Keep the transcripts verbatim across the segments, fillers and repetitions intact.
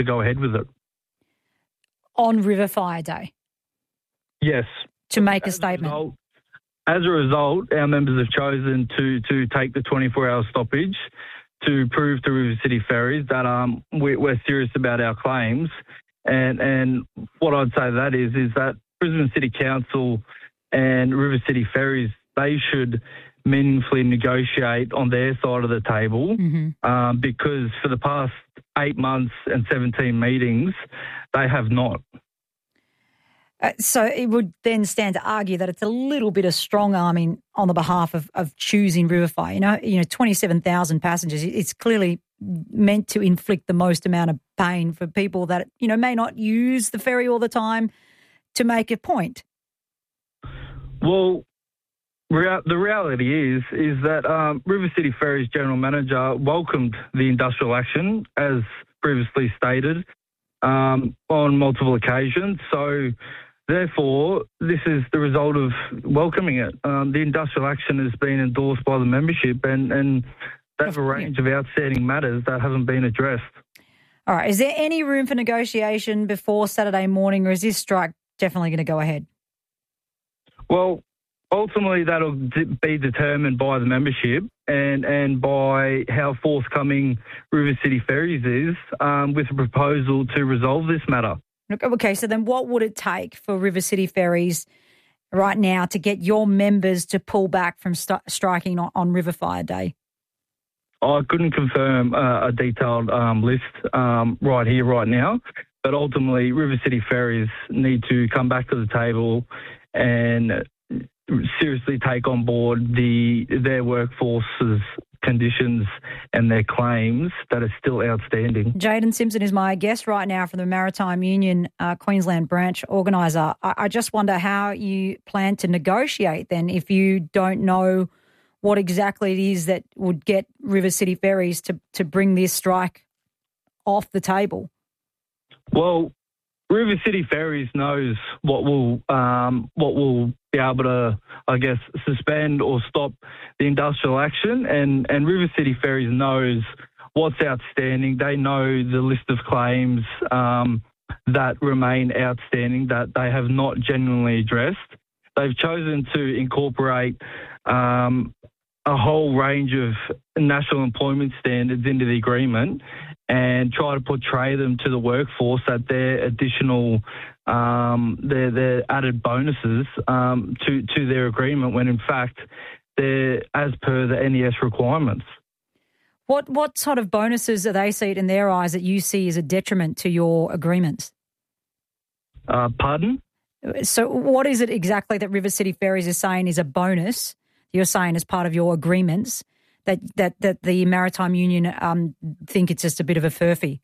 go ahead with it. On River Fire Day? Yes. To make as a statement? A result, as a result, our members have chosen to, to take the twenty-four hour stoppage to prove to River City Ferries that um, we, we're serious about our claims. And and what I'd say to that is, is that Brisbane City Council and River City Ferries, they should meaningfully negotiate on their side of the table, mm-hmm. um, because for the past eight months and seventeen meetings, they have not. Uh, so it would then stand to argue that it's a little bit of strong arming on the behalf of, of choosing River Fire. You know, you know, twenty-seven thousand passengers. It's clearly meant to inflict the most amount of pain for people that, you know, may not use the ferry all the time to make a point. Well, rea- the reality is is that um, River City Ferries General Manager welcomed the industrial action, as previously stated, um, on multiple occasions. So, therefore, this is the result of welcoming it. Um, the industrial action has been endorsed by the membership, and, and they have a range of outstanding matters that haven't been addressed. All right. Is there any room for negotiation before Saturday morning, or is this strike definitely going to go ahead? Well, ultimately that'll be determined by the membership and, and by how forthcoming River City Ferries is um, with a proposal to resolve this matter. Okay, so then what would it take for River City Ferries right now to get your members to pull back from st- striking on, on River Fire Day? I couldn't confirm uh, a detailed um, list um, right here, right now, but ultimately River City Ferries need to come back to the table and seriously take on board the their workforce's conditions and their claims that are still outstanding. Jayden Simpson is my guest right now from the Maritime Union uh, Queensland branch organiser. I, I just wonder how you plan to negotiate then if you don't know what exactly it is that would get River City Ferries to, to bring this strike off the table. Well, River City Ferries knows what will um, what will be able to, I guess, suspend or stop the industrial action, and, and River City Ferries knows what's outstanding. They know the list of claims um, that remain outstanding that they have not genuinely addressed. They've chosen to incorporate um, a whole range of national employment standards into the agreement and try to portray them to the workforce that they're additional, um, their their added bonuses um, to to their agreement, when in fact they're as per the N E S requirements. What what sort of bonuses do they see it in their eyes that you see as a detriment to your agreements? Uh, pardon? So what is it exactly that River City Ferries is saying is a bonus? You're saying as part of your agreements that that, that the Maritime Union um, think it's just a bit of a furphy?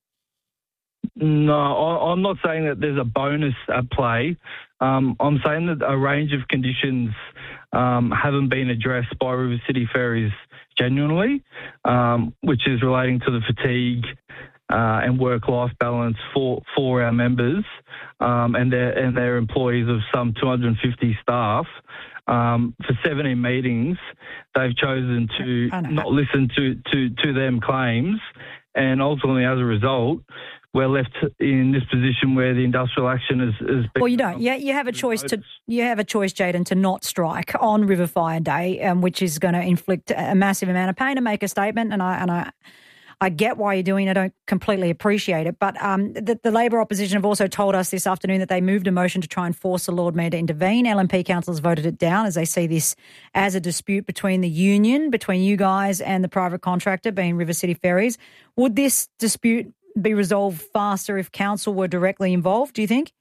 No, I, I'm not saying that there's a bonus at play. Um, I'm saying that a range of conditions um, haven't been addressed by River City Ferries genuinely, um, which is relating to the fatigue uh, and work-life balance for, for our members um, and their and their employees of some two hundred fifty staff. Um, for seventeen meetings, they've chosen to not listen to, to, to them claims, and ultimately, as a result, we're left in this position where the industrial action is. is well, you don't. Yeah, you have a choice to. You have a choice, Jayden, to not strike on River Fire Day, um, which is going to inflict a massive amount of pain and make a statement. And I and I. I get why you're doing it. I don't completely appreciate it. But um, the, the Labor opposition have also told us this afternoon that they moved a motion to try and force the Lord Mayor to intervene. L N P councillors voted it down as they see this as a dispute between the union, between you guys and the private contractor, being River City Ferries. Would this dispute be resolved faster if council were directly involved, do you think?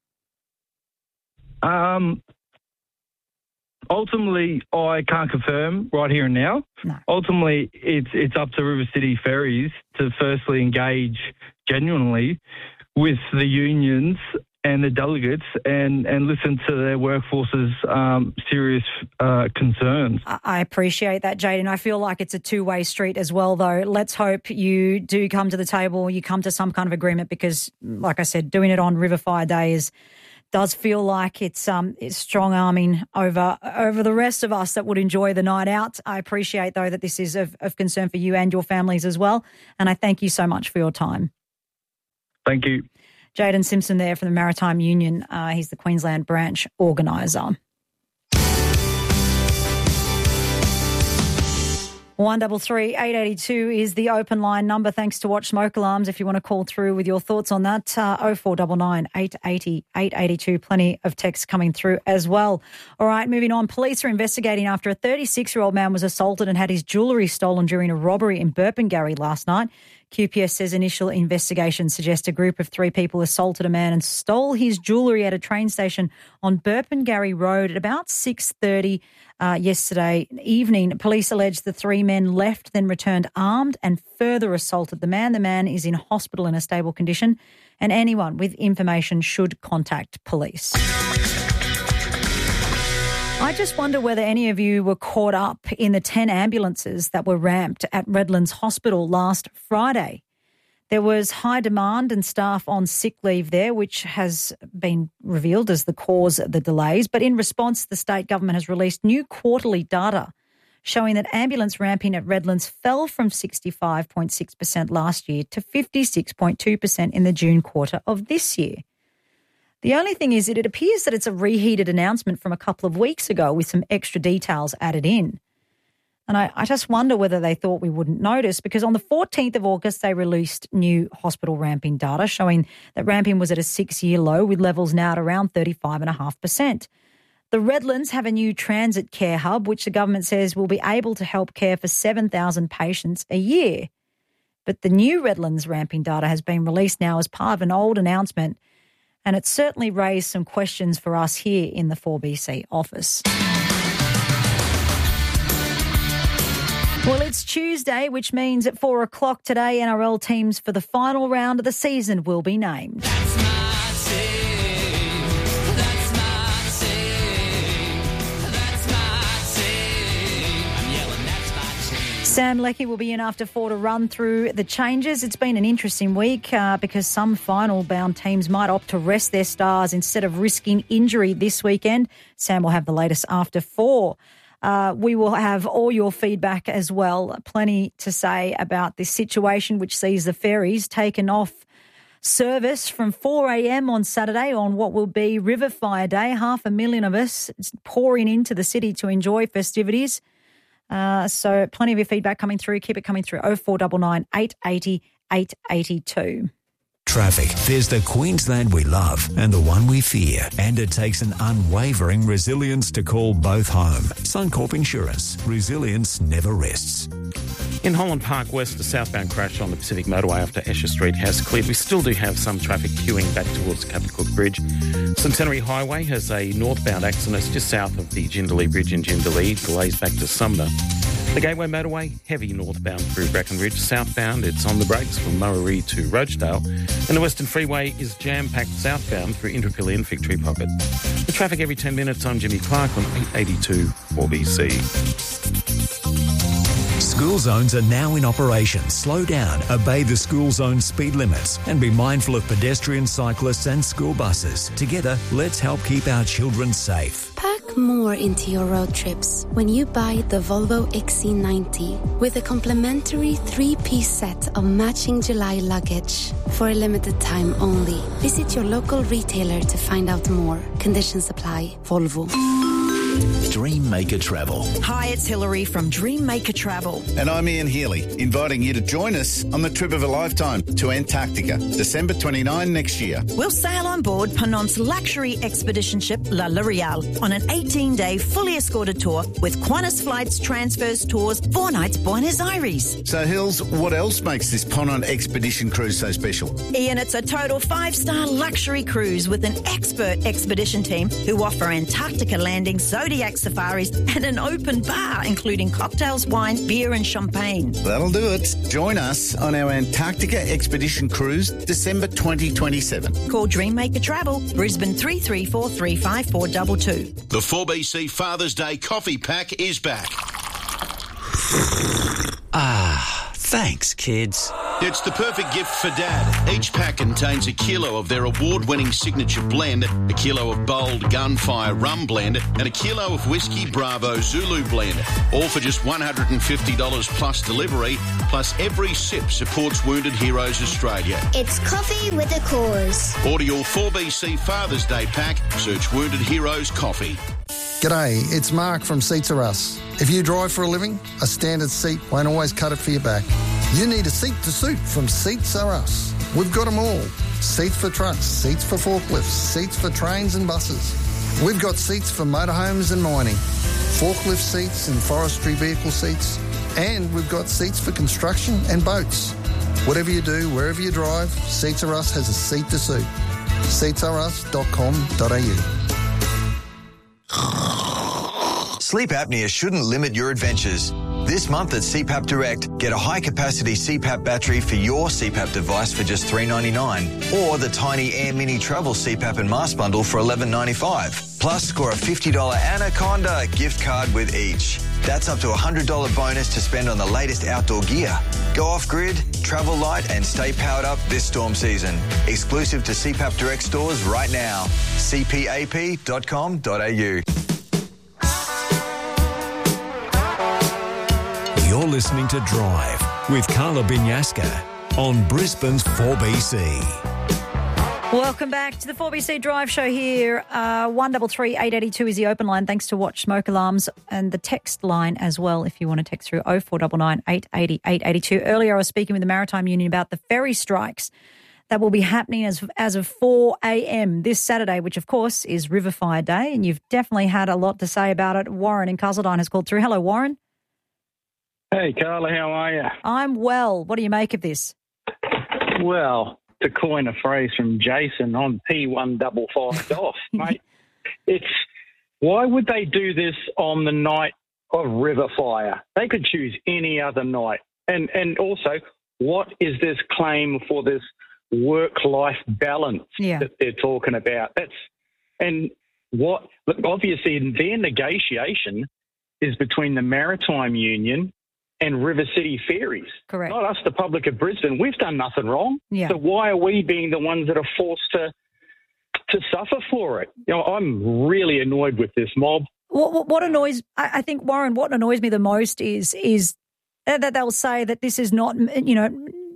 Um. Ultimately, I can't confirm right here and now. No. Ultimately, it's it's up to River City Ferries to firstly engage genuinely with the unions and the delegates and, and listen to their workforce's um, serious uh, concerns. I appreciate that, Jayden. I feel like it's a two-way street as well, though. Let's hope you do come to the table, you come to some kind of agreement because, like I said, doing it on River Fire Day is... does feel like it's um it's strong arming over over the rest of us that would enjoy the night out. I appreciate, though, that this is of, of concern for you and your families as well. And I thank you so much for your time. Thank you. Jaden Simpson there from the Maritime Union. Uh, he's the Queensland branch organiser. one double three eight eight two is the open line number. Thanks to Watch Smoke Alarms if you want to call through with your thoughts on that. Uh, oh four nine nine, eight eight zero, eight eight two. Plenty of texts coming through as well. All right, moving on. Police are investigating after a thirty-six-year-old man was assaulted and had his jewellery stolen during a robbery in Burpengary last night. Q P S says initial investigations suggest a group of three people assaulted a man and stole his jewellery at a train station on Burpengary Road at about six thirty uh, yesterday evening. Police allege the three men left, then returned armed and further assaulted the man. The man is in hospital in a stable condition, and anyone with information should contact police. I just wonder whether any of you were caught up in the ten ambulances that were ramped at Redlands Hospital last Friday. There was high demand and staff on sick leave there, which has been revealed as the cause of the delays. But in response, the state government has released new quarterly data showing that ambulance ramping at Redlands fell from sixty-five point six percent last year to fifty-six point two percent in the June quarter of this year. The only thing is that it appears that it's a reheated announcement from a couple of weeks ago with some extra details added in. And I, I just wonder whether they thought we wouldn't notice, because on the fourteenth of August, they released new hospital ramping data showing that ramping was at a six-year low with levels now at around thirty-five point five percent. The Redlands have a new transit care hub, which the government says will be able to help care for seven thousand patients a year. But the new Redlands ramping data has been released now as part of an old announcement, and it certainly raised some questions for us here in the four B C office. Well, it's Tuesday, which means at four o'clock today, N R L teams for the final round of the season will be named. That's my team. That's my team. That's my team. I'm yelling, that's my team. Sam Leckie will be in after four to run through the changes. It's been an interesting week uh, because some final-bound teams might opt to rest their stars instead of risking injury this weekend. Sam will have the latest after four. Uh, we will have all your feedback as well. Plenty to say about this situation, which sees the ferries taken off service from four a.m. on Saturday on what will be River Fire Day. Half a million of us pouring into the city to enjoy festivities. Uh, so plenty of your feedback coming through. Keep it coming through. oh four nine nine, eight eight zero, eight eight two. Traffic. There's the Queensland we love and the one we fear. And it takes an unwavering resilience to call both home. Suncorp Insurance. Resilience never rests. In Holland Park West, a southbound crash on the Pacific Motorway after Esher Street has cleared. We still do have some traffic queuing back towards Captain Cook Bridge. Centenary Highway has a northbound accident just south of the Jindalee Bridge in Jindalee. Delays back to Sumner. The Gateway Motorway, heavy northbound through Breckenridge. Southbound, it's on the brakes from Murray to Rochedale. And the Western Freeway is jam-packed southbound through Indooroopilly and Victory Pocket. The traffic every ten minutes. I'm Jimmy Clark on eight eighty-two four B C. School zones are now in operation. Slow down, obey the school zone speed limits, and be mindful of pedestrians, cyclists and school buses. Together, let's help keep our children safe. Pack more into your road trips when you buy the Volvo X C ninety with a complimentary three-piece set of matching July luggage for a limited time only. Visit your local retailer to find out more. Conditions apply. Volvo. Dream Maker Travel. Hi, it's Hilary from Dream Maker Travel. And I'm Ian Healy, inviting you to join us on the trip of a lifetime to Antarctica, December twenty-ninth next year. We'll sail on board Penant's luxury expedition ship La L'Oreal on an eighteen-day fully escorted tour with Qantas flights, transfers, tours, four nights Buenos Aires. So, Hills, what else makes this Ponant expedition cruise so special? Ian, it's a total five-star luxury cruise with an expert expedition team who offer Antarctica landings, Zodiac safaris and an open bar, including cocktails, wine, beer and champagne. That'll do it. Join us on our Antarctica expedition cruise, December twenty twenty-seven. Call Dream Maker Travel, Brisbane three three four, three five four two two. The four B C Father's Day coffee pack is back. Ah, thanks, kids. It's the perfect gift for Dad. Each pack contains a kilo of their award-winning signature blend, a kilo of bold Gunfire rum blend, and a kilo of Whiskey Bravo Zulu blend. All for just one hundred fifty dollars plus delivery, plus every sip supports Wounded Heroes Australia. It's coffee with a cause. Order your four B C Father's Day pack. Search Wounded Heroes Coffee. G'day, it's Mark from Seats Are Us. If you drive for a living, a standard seat won't always cut it for your back. You need a seat to suit from Seats Are Us. We've got them all. Seats for trucks, seats for forklifts, seats for trains and buses. We've got seats for motorhomes and mining, forklift seats and forestry vehicle seats, and we've got seats for construction and boats. Whatever you do, wherever you drive, Seats Are Us has a seat to suit. seats are us dot com dot a u. Sleep apnea shouldn't limit your adventures. This month at C PAP Direct, get a high-capacity C PAP battery for your C PAP device for just three dollars ninety-nine, or the Tiny Air Mini Travel C PAP and Mask Bundle for eleven dollars ninety-five. Plus, score a fifty dollars Anaconda gift card with each. That's up to a one hundred dollars bonus to spend on the latest outdoor gear. Go off-grid, travel light and stay powered up this storm season. Exclusive to C PAP Direct stores right now. c p a p dot com dot a u. You're listening to Drive with Carla Binyaska on Brisbane's four B C. Welcome back to the four B C Drive Show here. Uh, one three three, eight eight two is the open line, thanks to Watch Smoke Alarms, and the text line as well if you want to text through oh four nine nine, eight eight zero, eight eight two. Earlier I was speaking with the Maritime Union about the ferry strikes that will be happening as, as of four a.m. this Saturday, which of course is River Fire Day, and you've definitely had a lot to say about it. Warren in Castledine has called through. Hello, Warren. Hey, Carla, how are you? I'm well. What do you make of this? Well, to coin a phrase from Jason, I'm P one double five off, mate. It's why would they do this on the night of River Fire? They could choose any other night. And and also, what is this claim for this work-life balance yeah. that they're talking about? That's and what look, obviously their negotiation is between the Maritime Union and River City Ferries. Correct. Not us, the public of Brisbane. We've done nothing wrong. Yeah. So why are we being the ones that are forced to to suffer for it? You know, I'm really annoyed with this mob. What, what, what annoys, I, I think, Warren, what annoys me the most is is that they'll say that this is not, you know,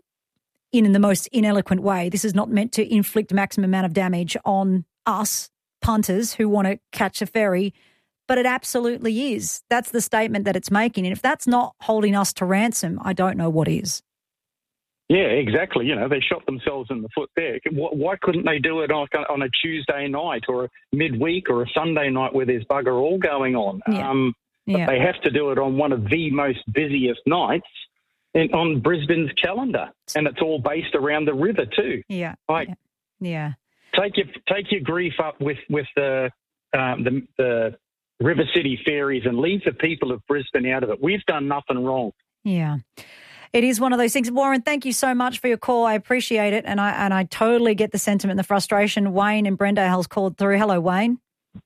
in the most ineloquent way, this is not meant to inflict maximum amount of damage on us punters who want to catch a ferry. But it absolutely is. That's the statement that it's making. And if that's not holding us to ransom, I don't know what is. Yeah, exactly. You know, they shot themselves in the foot there. Why couldn't they do it on a Tuesday night or a midweek or a Sunday night where there's bugger all going on? Yeah. Um, yeah. But they have to do it on one of the most busiest nights in, on Brisbane's calendar. And it's all based around the river too. Yeah. Like, yeah. Take your, take your grief up with, with the, um, the, the, River City Ferries and leave the people of Brisbane out of it. We've done nothing wrong. Yeah. It is one of those things. Warren, thank you so much for your call. I appreciate it, and I and I totally get the sentiment and the frustration. Wayne in Brendale's called through. Hello, Wayne.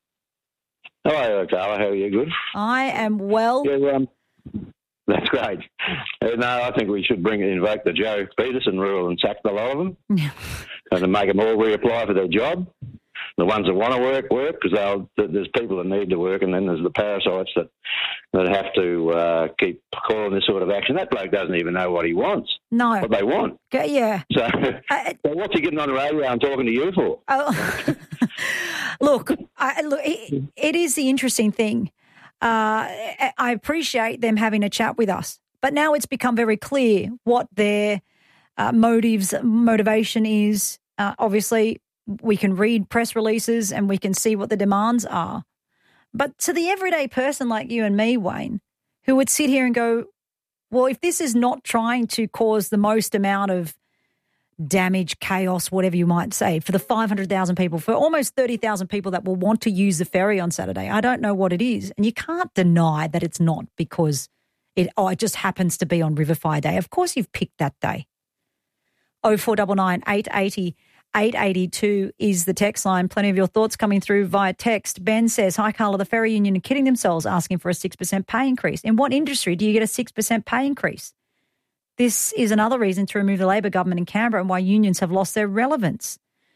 Hello, Carla. How are you? Good? I am well. Yeah, um, that's great. Uh, no, I think we should bring invoke the Joe Peterson rule and sack the lot of them yeah. and make them all reapply for their job. The ones that want to work, work, because there's people that need to work, and then there's the parasites that that have to uh, keep calling this sort of action. That bloke doesn't even know what he wants, no, what they want. Yeah. So, I, so what's he getting on the radio and talking to you for? Oh, look, I, look it, it is the interesting thing. Uh, I appreciate them having a chat with us, but now it's become very clear what their uh, motives, motivation is. Uh, obviously, we can read press releases and we can see what the demands are. But to the everyday person like you and me, Wayne, who would sit here and go, well, if this is not trying to cause the most amount of damage, chaos, whatever you might say, for the five hundred thousand people, for almost thirty thousand people that will want to use the ferry on Saturday, I don't know what it is. And you can't deny that it's not because it, oh, it just happens to be on River Fire Day. Of course you've picked that day. oh four nine nine, eight eight zero, eight eight two is the text line. Plenty of your thoughts coming through via text. Ben says, hi, Carla, the ferry union are kidding themselves asking for a six percent pay increase. In what industry do you get a six percent pay increase? This is another reason to remove the Labor government in Canberra and why unions have lost their relevance.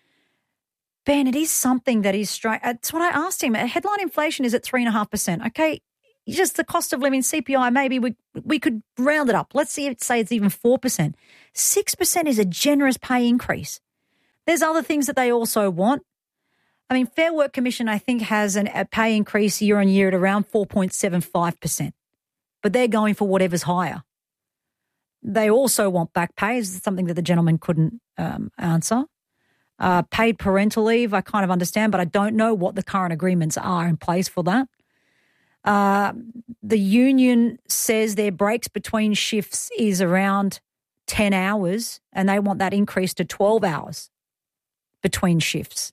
Ben, it is something that is straight. That's what I asked him. Headline inflation is at three point five percent. Okay, just the cost of living, C P I, maybe we we could round it up. Let's see if say it's even four percent. six percent is a generous pay increase. There's other things that they also want. I mean, Fair Work Commission, I think, has an, a pay increase year on year at around four point seven five percent. But they're going for whatever's higher. They also want back pay. Is something that the gentleman couldn't um, answer. Uh, paid parental leave, I kind of understand, but I don't know what the current agreements are in place for that. Uh, the union says their breaks between shifts is around ten hours and they want that increased to twelve hours between shifts,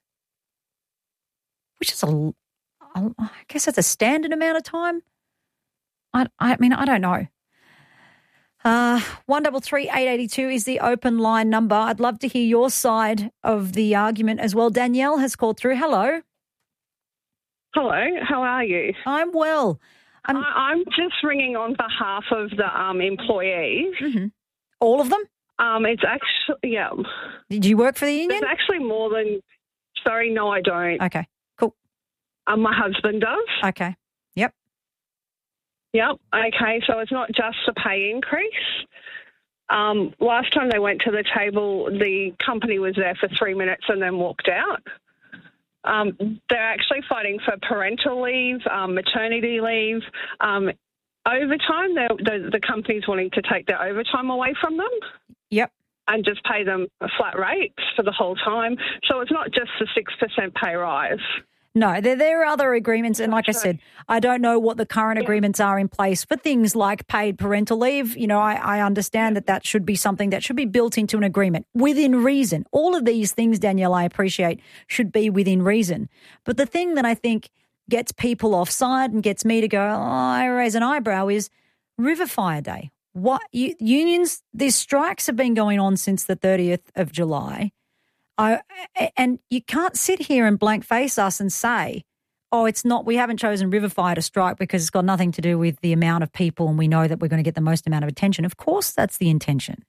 which is, a, a, I guess that's a standard amount of time. I, I mean, I don't know. Uh, one double three eight eighty two is the open line number. I'd love to hear your side of the argument as well. Danielle has called through. Hello. Hello. How are you? I'm well. I'm, I, I'm just ringing on behalf of the um, employees. Mm-hmm. All of them? Um, it's actually, yeah. Did you work for the union? There's actually more than, sorry, no, I don't. Okay, cool. Um, my husband does. Okay, yep. Yep. Okay. So it's not just a pay increase. Um, last time they went to the table, the company was there for three minutes and then walked out. Um, they're actually fighting for parental leave, um, maternity leave, um, overtime. The, the company's wanting to take their overtime away from them. Yep. And just pay them flat rates for the whole time. So it's not just the six percent pay rise. No, there, there are other agreements, and like I said, I don't know what the current agreements are in place for things like paid parental leave. You know, I, I understand that that should be something that should be built into an agreement within reason. All of these things, Danielle, I appreciate, should be within reason. But the thing that I think gets people offside and gets me to go, oh, I raise an eyebrow is River Fire Day. What you, unions, these strikes have been going on since the thirtieth of July. I, and you can't sit here and blank face us and say, oh, it's not, we haven't chosen River Fire to strike because it's got nothing to do with the amount of people and we know that we're going to get the most amount of attention. Of course, that's the intention.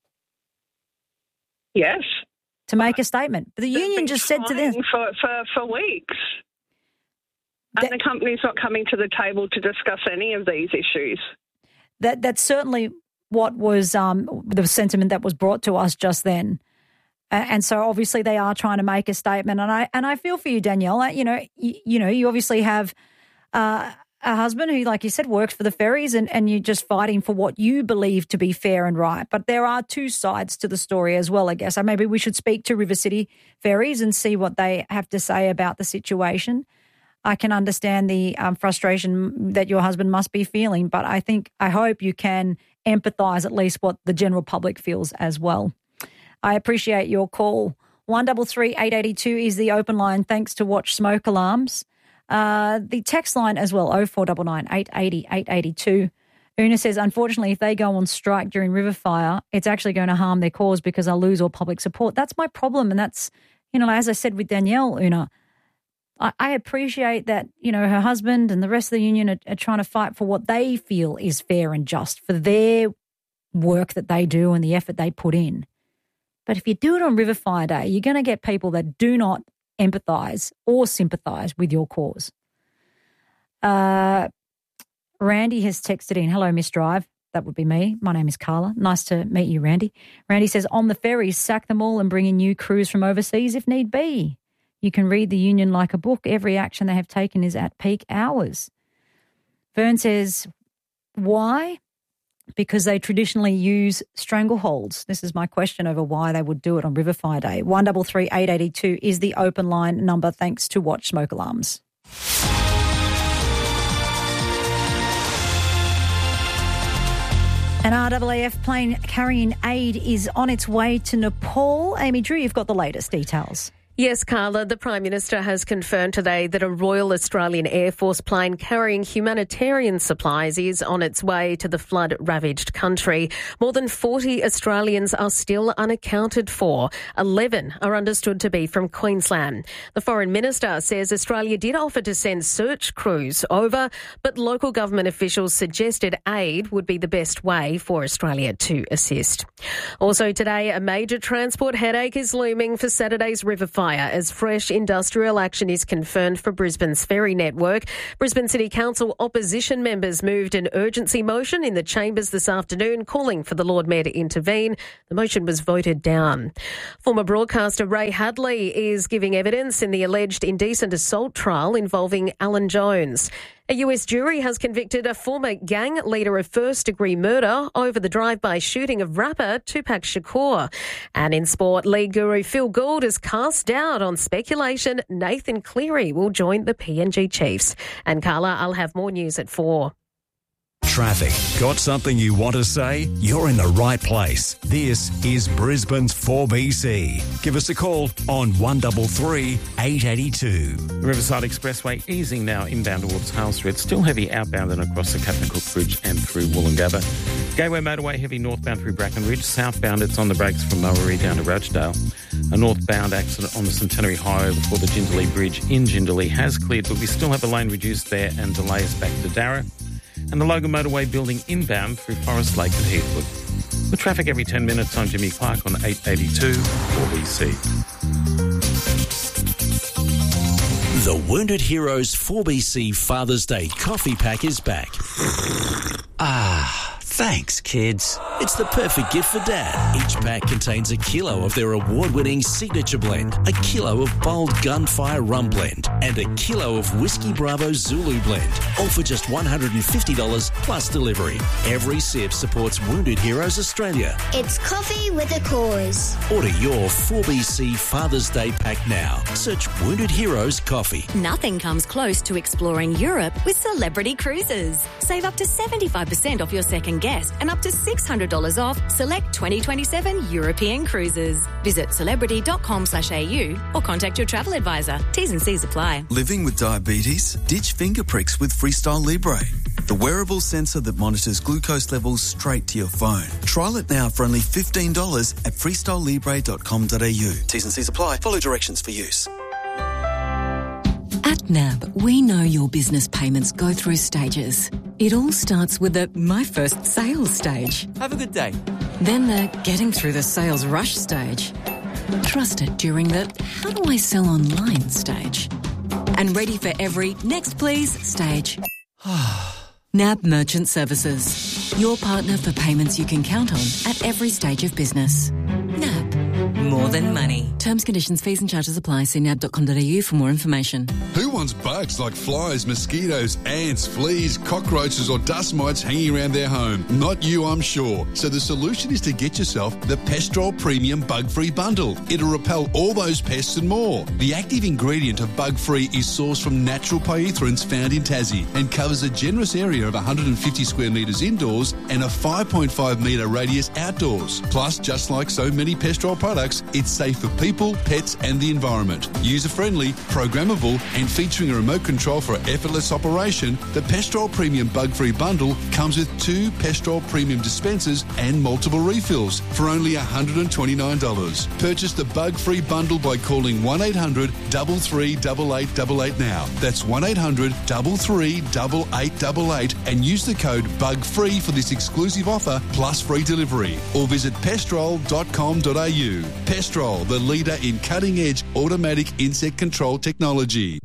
Yes. To make a statement. But the They've union been just said to trying them. For, for, for weeks. And the company's not coming to the table to discuss any of these issues. That That's certainly what was um, the sentiment that was brought to us just then. And so obviously they are trying to make a statement, and I and I feel for you, Danielle. You know, you, you know, you obviously have uh, a husband who, like you said, works for the ferries, and, and you're just fighting for what you believe to be fair and right. But there are two sides to the story as well, I guess. So maybe we should speak to River City Ferries and see what they have to say about the situation. I can understand the um, frustration that your husband must be feeling, but I think, I hope you can empathise at least what the general public feels as well. I appreciate your call. one double three eight eighty two is the open line. Thanks to Watch Smoke Alarms. Uh, the text line as well, oh four nine nine, eight eight zero, eight eight two. Una says, unfortunately, if they go on strike during River Fire, it's actually going to harm their cause because they'll lose all public support. That's my problem. And that's, you know, as I said with Danielle, Una, I, I appreciate that, you know, her husband and the rest of the union are, are trying to fight for what they feel is fair and just for their work that they do and the effort they put in. But if you do it on River Fire Day, you're going to get people that do not empathise or sympathise with your cause. Uh, Randy has texted in, hello, Miss Drive. That would be me. My name is Carla. Nice to meet you, Randy. Randy says, on the ferries, sack them all and bring in new crews from overseas if need be. You can read the union like a book. Every action they have taken is at peak hours. Vern says, why? Because they traditionally use strangleholds. This is my question over why they would do it on River Fire Day. one double three eight eight two is the open line number, thanks to Watch Smoke Alarms. An R A A F plane carrying aid is on its way to Nepal. Amy Drew, you've got the latest details. Yes, Carla, the Prime Minister has confirmed today that a Royal Australian Air Force plane carrying humanitarian supplies is on its way to the flood-ravaged country. More than forty Australians are still unaccounted for. eleven are understood to be from Queensland. The Foreign Minister says Australia did offer to send search crews over, but local government officials suggested aid would be the best way for Australia to assist. Also today, a major transport headache is looming for Saturday's river fire as fresh industrial action is confirmed for Brisbane's ferry network. Brisbane City Council opposition members moved an urgency motion in the chambers this afternoon calling for the Lord Mayor to intervene. The motion was voted down. Former broadcaster Ray Hadley is giving evidence in the alleged indecent assault trial involving Alan Jones. A U S jury has convicted a former gang leader of first-degree murder over the drive-by shooting of rapper Tupac Shakur. And in sport, league guru Phil Gould is cast doubt on speculation Nathan Cleary will join the P N G Chiefs. And Carla, I'll have more news at four. Traffic. Got something you want to say? You're in the right place. This is Brisbane's four B C. Give us a call on one three three, eight eight two. The Riverside Expressway easing now inbound towards Hale Street. Still heavy outbound and across the Captain Cook Bridge and through Woolloongabba. Gateway Motorway heavy northbound through Brackenridge. Southbound it's on the brakes from Murray down to Rochdale. A northbound accident on the Centenary Highway before the Jindalee Bridge in Jindalee has cleared, but we still have a lane reduced there and delays back to Darra. And the Logan Motorway building inbound through Forest Lake and Heathwood. With traffic every ten minutes, I'm Jimmy Clark on eight eighty-two four B C. The Wounded Heroes four B C Father's Day coffee pack is back. Ah, thanks, kids. It's the perfect gift for Dad. Each pack contains a kilo of their award-winning signature blend, a kilo of bold Gunfire Rum Blend, and a kilo of Whiskey Bravo Zulu Blend, all for just one hundred fifty dollars plus delivery. Every sip supports Wounded Heroes Australia. It's coffee with a cause. Order your four B C Father's Day pack now. Search Wounded Heroes Coffee. Nothing comes close to exploring Europe with Celebrity Cruises. Save up to seventy-five percent off your second guest and up to six hundred dollars off select twenty twenty-seven European cruises. Visit celebrity dot com slash A U or contact your travel advisor. T's and C's apply. Living with diabetes? Ditch finger pricks with Freestyle Libre, the wearable sensor that monitors glucose levels straight to your phone. Trial it now for only fifteen dollars at freestyle libre dot com dot A U. T's and C's apply. Follow directions for use. At N A B, we know your business payments go through stages. It all starts with the My First Sales stage. Have a good day. Then the Getting Through the Sales Rush stage. Trusted during the How do I sell online stage. And ready for every Next Please stage. N A B Merchant Services. Your partner for payments you can count on at every stage of business. N A B. More than money. Terms, conditions, fees and charges apply. See nab dot com dot A U for more information. Who wants bugs like flies, mosquitoes, ants, fleas, cockroaches or dust mites hanging around their home? Not you, I'm sure. So the solution is to get yourself the Pestrol Premium Bug-Free Bundle. It'll repel all those pests and more. The active ingredient of Bug-Free is sourced from natural pyrethroins found in Tassie and covers a generous area of one hundred fifty square metres indoors and a five point five metre radius outdoors. Plus, just like so many Pestrol products, it's safe for people, pets and the environment. User-friendly, programmable and featuring a remote control for effortless operation, the Pestrol Premium Bug-Free Bundle comes with two Pestrol Premium dispensers and multiple refills for only one hundred twenty-nine dollars. Purchase the Bug-Free Bundle by calling one eight hundred, three three eight, eight eight eight now. That's one eight hundred, three three eight, eight eight eight and use the code BUGFREE for this exclusive offer plus free delivery. Or visit pestrol dot com dot A U. Pestrol, the leader in cutting-edge automatic insect control technology.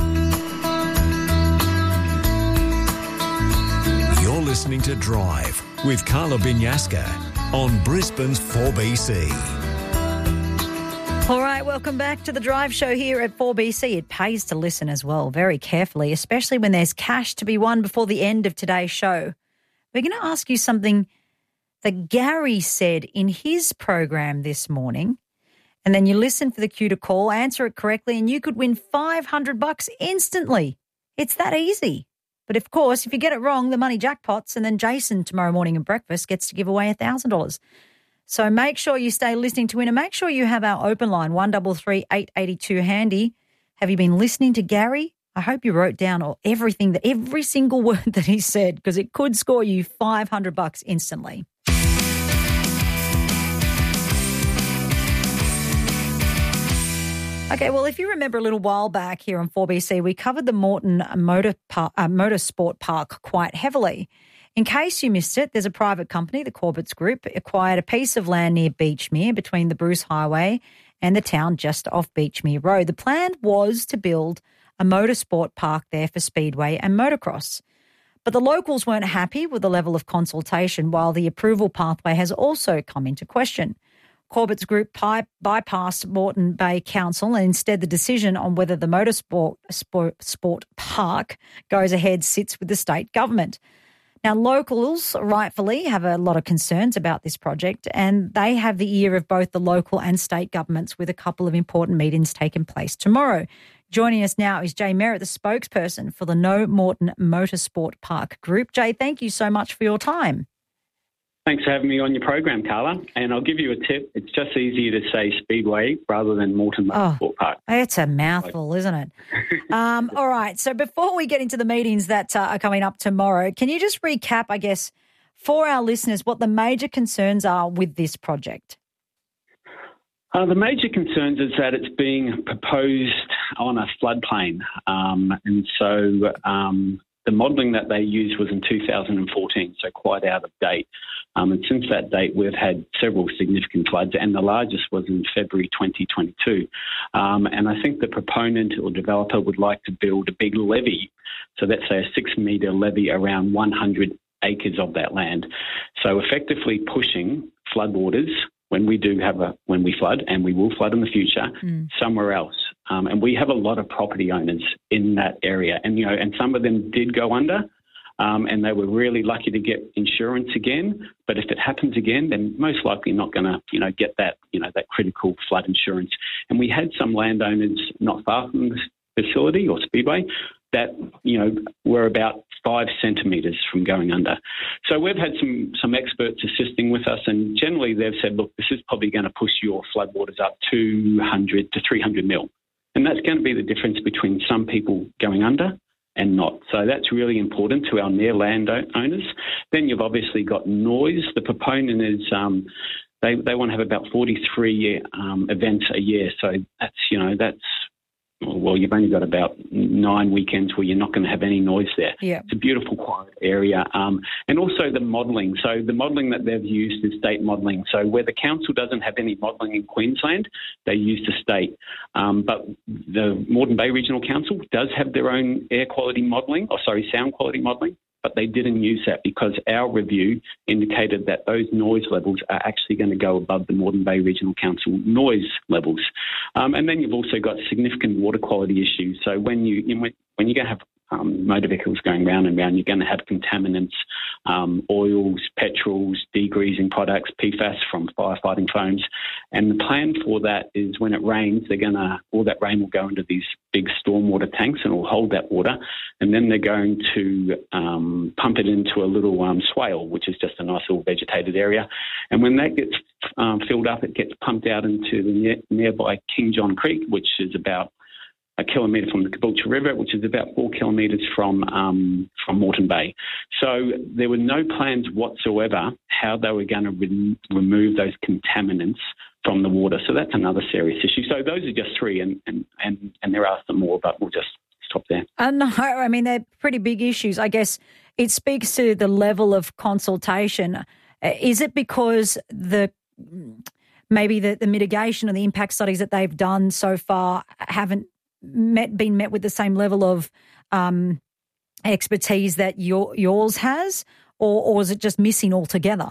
You're listening to Drive with Carla Binyaska on Brisbane's four B C. All right, welcome back to the Drive Show here at four B C. It pays to listen as well, very carefully, especially when there's cash to be won before the end of today's show. We're going to ask you something that Gary said in his program this morning, and then you listen for the cue to call, answer it correctly, and you could win five hundred bucks instantly. It's that easy. But, of course, if you get it wrong, the money jackpots, and then Jason tomorrow morning at breakfast gets to give away one thousand dollars. So make sure you stay listening to win, and make sure you have our open line, one three three, eight eight two handy. Have you been listening to Gary? I hope you wrote down all, everything, that every single word that he said, because it could score you five hundred bucks instantly. Okay, well, if you remember a little while back here on four B C, we covered the Moreton Motor Par- uh, Motorsport Park quite heavily. In case you missed it, there's a private company, the Corbett's Group, acquired a piece of land near Beachmere between the Bruce Highway and the town just off Beachmere Road. The plan was to build a motorsport park there for speedway and motocross. But the locals weren't happy with the level of consultation, while the approval pathway has also come into question. Corbett's Group pi- bypassed Moreton Bay Council, and instead the decision on whether the motorsport sport, sport park goes ahead sits with the state government. Now, locals rightfully have a lot of concerns about this project, and they have the ear of both the local and state governments, with a couple of important meetings taking place tomorrow. Joining us now is Jay Merritt, the spokesperson for the No Moreton Motorsport Park Group. Jay, thank you so much for your time. Thanks for having me on your program, Carla. And I'll give you a tip. It's just easier to say Speedway rather than Moreton Motorsport oh, Park. It's a mouthful, isn't it? um, all right. So before we get into the meetings that uh, are coming up tomorrow, can you just recap, I guess, for our listeners, what the major concerns are with this project? Uh, the major concerns is that it's being proposed on a floodplain. Um, and so um, the modelling that they used was in two thousand fourteen, so quite out of date. Um, and since that date, we've had several significant floods, and the largest was in February twenty twenty-two. Um, and I think the proponent or developer would like to build a big levee, so let's say a six-metre levee around one hundred acres of that land. So effectively pushing floodwaters when we do have a, when we flood, and we will flood in the future, mm. somewhere else. Um, and we have a lot of property owners in that area. And, you know, and some of them did go under, um, and they were really lucky to get insurance again. But if it happens again, then most likely not going to, you know, get that, you know, that critical flood insurance. And we had some landowners not far from this facility or speedway that, you know, were about five centimetres from going under. So we've had some some experts assisting with us, and generally they've said, look, this is probably going to push your floodwaters up two hundred to three hundred mil. And that's going to be the difference between some people going under and not. So that's really important to our near land owners. Then you've obviously got noise. The proponent is um, they they want to have about forty-three um, events a year. So that's, you know, that's, well, you've only got about nine weekends where you're not going to have any noise there. Yeah. It's a beautiful, quiet area. Um, and also the modelling. So the modelling that they've used is state modelling. So where the council doesn't have any modelling in Queensland, they use the state. Um, but the Moreton Bay Regional Council does have their own air quality modelling, or sorry, sound quality modelling. But they didn't use that because our review indicated that those noise levels are actually going to go above the Moreton Bay Regional Council noise levels. Um, and then you've also got significant water quality issues. So when, you, you know, when you're going to have um, motor vehicles going round and round, you're going to have contaminants, um, oils, petrols, degreasing products, P FAS from firefighting foams. And the plan for that is when it rains, they're going to, all that rain will go into these big stormwater tanks and will hold that water. And then they're going to um, pump it into a little um, swale, which is just a nice little vegetated area. And when that gets um, filled up, it gets pumped out into the ne- nearby King John Creek, which is about a kilometre from the Caboolture River, which is about four kilometres from um, from Moreton Bay. So there were no plans whatsoever how they were going to re- remove those contaminants from the water. So that's another serious issue. So those are just three, and, and, and, and there are some more, but we'll just stop there. Uh, no, I mean, they're pretty big issues. I guess it speaks to the level of consultation. Uh, is it because the maybe the, the mitigation or the impact studies that they've done so far haven't met, been met with the same level of um, expertise that your, yours has, or, or is it just missing altogether?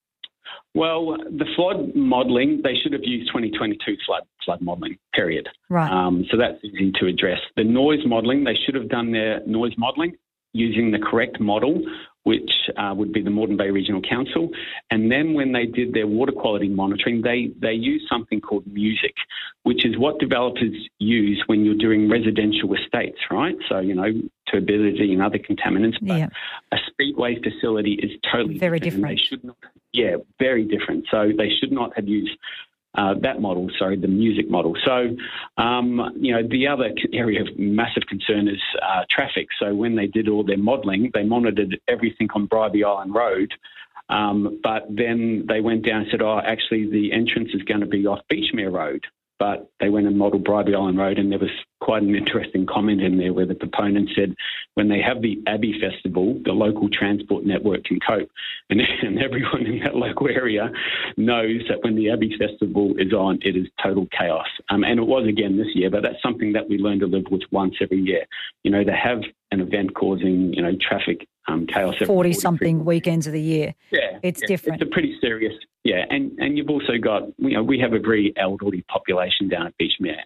Well, the flood modelling, they should have used twenty twenty-two flood flood modelling, period. Right. Um, so that's easy to address. The noise modelling, they should have done their noise modelling using the correct model, which uh, would be the Moreton Bay Regional Council. And then when they did their water quality monitoring, they, they used something called MUSIC, which is what developers use when you're doing residential estates, right? So, you know, turbidity and other contaminants. But yeah. a speedway facility is totally very different. different. They should not, Yeah, very different. So they should not have used uh, that model, sorry, the music model. So, um, you know, the other area of massive concern is uh, traffic. So when they did all their modelling, they monitored everything on Bribie Island Road, um, but then they went down and said, oh, actually the entrance is going to be off Beachmere Road. But they went and modelled Bribie Island Road, and there was quite an interesting comment in there where the proponent said when they have the Abbey Festival, the local transport network can cope. And, and everyone in that local area knows that when the Abbey Festival is on, it is total chaos. Um, and it was again this year, but that's something that we learn to live with once every year. You know, to have an event causing, you know, traffic um, chaos. forty-something weekends of the year. Yeah. It's yeah, different. It's a pretty serious, yeah. And, and you've also got, you know, we have a very elderly population down at Beachmere,